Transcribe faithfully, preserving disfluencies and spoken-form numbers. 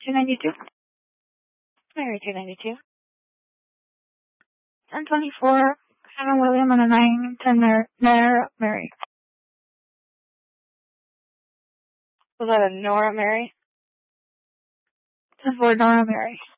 two ninety-two. Mary, two ninety-two. ten twenty-four. seven William and a nine ten Mary. Mary. Was that a Nora Mary? ten four Nora Mary.